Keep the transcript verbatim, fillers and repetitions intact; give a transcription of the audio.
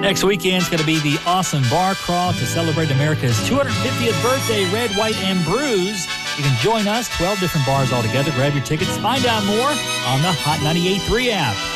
Next weekend's going to be the awesome bar crawl to celebrate America's two hundred fiftieth birthday, Red, White, and Brews. You can join us, twelve different bars altogether. Grab your tickets. Find out more on the Hot ninety-eight point three app.